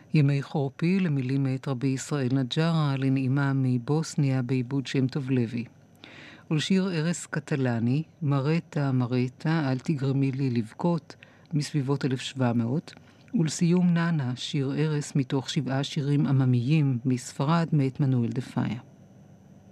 ימי חורפי למילים מאת רבי ישראל נג'רה לנעימה מבוסניה בעיבוד שם טוב לוי. ולשיר ארס קטלני, מרתה מרתה אל תגרמי לי לבכות, מסביבות 1700. ולסיום נאנה, שיר ארס מתוך 7 שירים עממיים מספרד מאת מנואל דפאיה.